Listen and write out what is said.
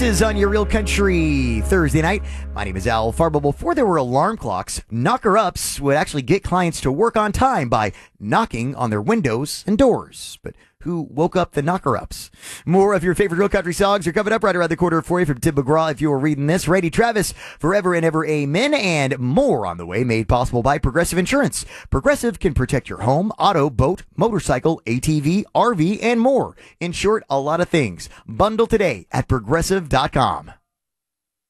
Is on your Real Country Thursday night. My name is Al Farbo. Before there were alarm clocks, knocker-ups would actually get clients to work on time by knocking on their windows and doors. But who woke up the knocker-ups? More of your favorite Real Country songs are coming up right around the corner for you from Tim McGraw. If you were reading this, Randy Travis, Forever and Ever Amen, and more on the way, made possible by Progressive Insurance. Progressive can protect your home, auto, boat, motorcycle, ATV, RV, and more. In short, a lot of things. Bundle today at Progressive.com.